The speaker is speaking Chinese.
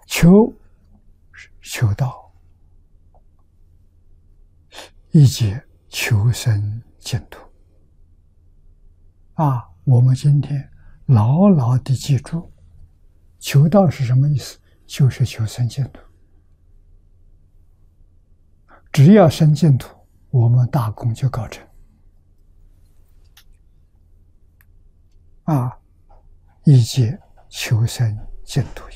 求求道，一节求生净土。我们今天牢牢地记住，求道是什么意思？就是求生净土。只要生净土，我们大功就告成。一节求生净土。